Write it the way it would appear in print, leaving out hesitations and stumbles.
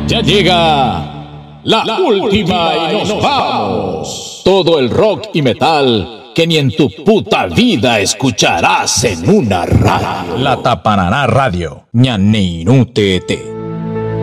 Ya llega la última y nos vamos. Todo el rock y metal que ni en tu puta vida escucharás en una radio. La Tapanará Radio, ñaninutete.